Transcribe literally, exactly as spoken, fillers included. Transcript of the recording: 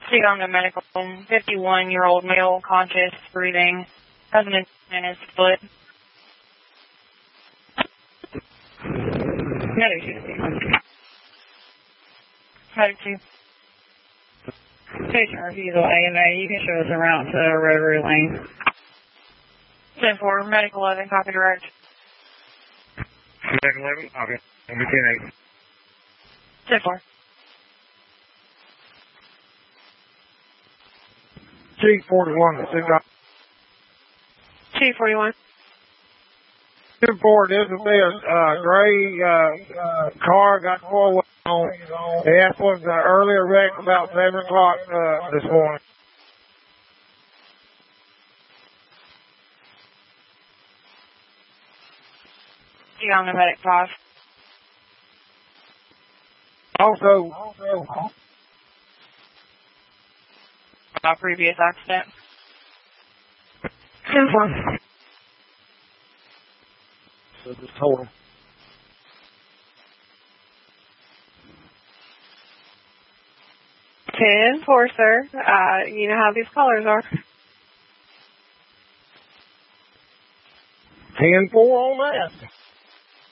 Uganda Medical, fifty-one-year-old male, conscious, breathing, has an in his foot. Medic two. Medic two. Station refusal A M A, you can show us around to Rotary Lane. ten four, Medic eleven, copy direct. Medic eleven, copy. ten eight. ten four. T forty-one, T forty-one. ten four, this is a uh, gray uh, uh, car, got four wheels on. That was an earlier wreck about seven o'clock uh, this morning. Uganda Medic five. Also, also, Uh, previous accident. ten four. So just hold him. ten four, sir. Uh, you know how these colors are. ten four on that.